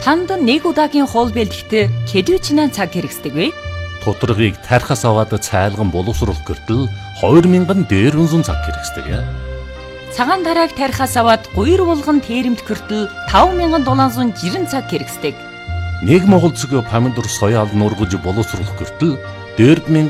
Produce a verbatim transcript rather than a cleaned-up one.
Танд нэг удаагийн хоол бэлтгэхдээ хэдвчнэн цаг хэрэгсдэг вэ? Тодорхойг тархас аваад цайлган боловсруулах гэртэл хоёр мянган дээрвэн зуун цаг хэрэгсдэг. Цагаан тарааг тархас аваад гуйр булган тэрэмт гэртэл таван мянган дулаан зуун жирэн цаг хэрэгсдэг. Нэг монгол цэг помидор соёал нургаж боловсруулах гэртэл дөрвөн мянган